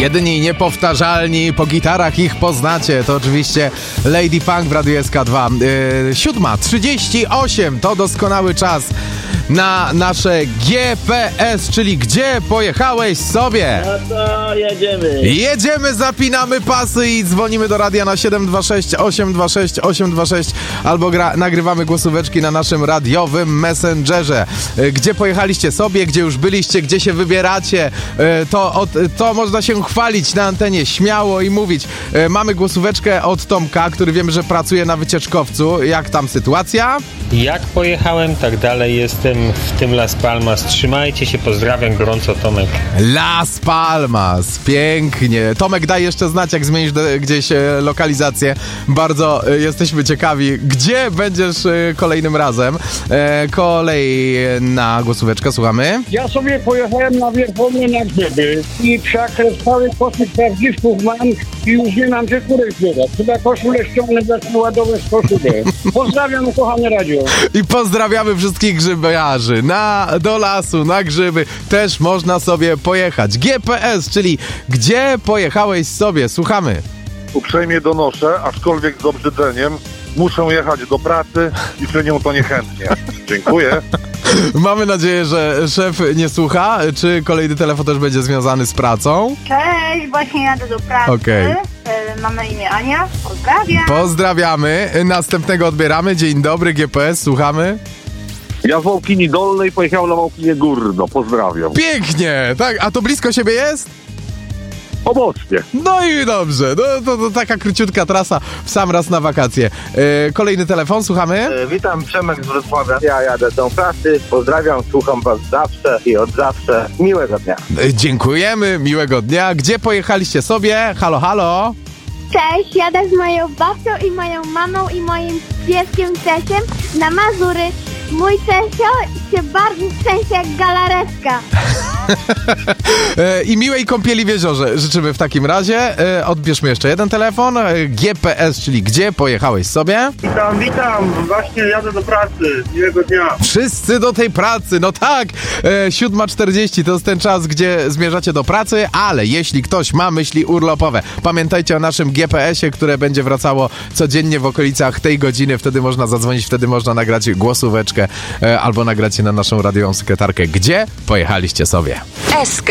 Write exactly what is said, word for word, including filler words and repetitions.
Jedyni niepowtarzalni, po gitarach ich poznacie. To oczywiście Lady Funk w Radiu S K dwa. Yy, siódma trzydzieści osiem to doskonały czas na nasze G P S, czyli gdzie pojechałeś sobie? No to jedziemy. Jedziemy, zapinamy pasy i dzwonimy do radia na siedem dwa sześć osiem dwa sześć osiem dwa sześć albo gra, nagrywamy głosóweczki na naszym radiowym Messengerze. Gdzie pojechaliście sobie, gdzie już byliście, gdzie się wybieracie, to, od, to można się chwalić na antenie śmiało i mówić. Mamy głosóweczkę od Tomka, który wiemy, że pracuje na wycieczkowcu. Jak tam sytuacja? Jak pojechałem, tak dalej jestem w tym Las Palmas. Trzymajcie się, pozdrawiam gorąco, Tomek. Las Palmas, pięknie. Tomek, daj jeszcze znać, jak zmienisz de- gdzieś e, lokalizację. Bardzo e, jesteśmy ciekawi, gdzie będziesz e, kolejnym razem. E, kolejna głosóweczka, słuchamy. Ja sobie pojechałem na Wierchownie na grzyby i przeakresowały koszyk prawdziwków mam i już nie mam gdzie których zbierać. Chyba koszulę ściągnę, zacznę ładować z koszulę. Pozdrawiam, kochane radio. I pozdrawiamy wszystkich grzybiarzy. Na, do lasu, na grzyby też można sobie pojechać. G P S, czyli gdzie pojechałeś sobie? Słuchamy. Uprzejmie donoszę, aczkolwiek z obrzydzeniem, muszę jechać do pracy i czynię to niechętnie. Dziękuję. Mamy nadzieję, że szef nie słucha. Czy kolejny telefon też będzie związany z pracą? Cześć, właśnie jadę do pracy. Okej. Okay. Mam na imię Ania. Pozdrawiam. Pozdrawiamy. Następnego odbieramy. Dzień dobry, G P S, słuchamy. Ja z Małkini Dolnej pojechałem na Małkinie Górno. Pozdrawiam. Pięknie, tak, a to blisko siebie jest? Obocnie. No i dobrze, no, to, to taka króciutka trasa w sam raz na wakacje. E, kolejny telefon, słuchamy. E, witam, Przemek z Wrocławia. Ja jadę do pracy, pozdrawiam, słucham was zawsze i od zawsze. Miłego dnia. E, dziękujemy, miłego dnia. Gdzie pojechaliście sobie? Halo, halo? Cześć, jadę z moją babcią i moją mamą i moim pieskiem Czesiem na Mazury. Mój Czesio się bardzo trzęsie jak galaretka. I miłej kąpieli w jeziorze życzymy w takim razie. Odbierzmy jeszcze jeden telefon. G P S, czyli gdzie pojechałeś sobie? Witam, witam. Właśnie jadę do pracy. Miłego dnia. Wszyscy do tej pracy, no tak. siódma czterdzieści to jest ten czas, gdzie zmierzacie do pracy, ale jeśli ktoś ma myśli urlopowe, pamiętajcie o naszym G P S-ie, które będzie wracało codziennie w okolicach tej godziny. Wtedy można zadzwonić, wtedy można nagrać głosóweczkę albo nagrać je na naszą radiową sekretarkę. Gdzie pojechaliście sobie? S K